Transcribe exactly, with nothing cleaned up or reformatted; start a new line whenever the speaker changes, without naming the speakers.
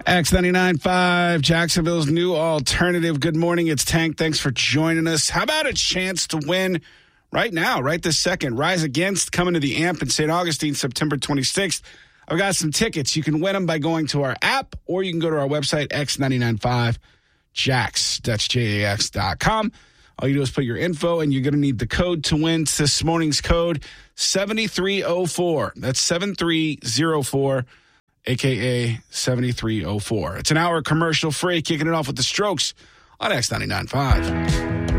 X ninety-nine point five, Jacksonville's new alternative. Good morning. It's Tank. Thanks for joining us. How about a chance to win right now, right this second? Rise Against coming to the Amp in Saint Augustine, September twenty-sixth. I've got some tickets. You can win them by going to our app, or you can go to our website, X ninety-nine point five Jax. That's J A X dot com. All you do is put your info, and you're going to need the code to win. It's this morning's code, seven three oh four. That's seven three oh four. A K A seventy-three oh four. It's an hour commercial free, kicking it off with the Strokes on X ninety-nine point five.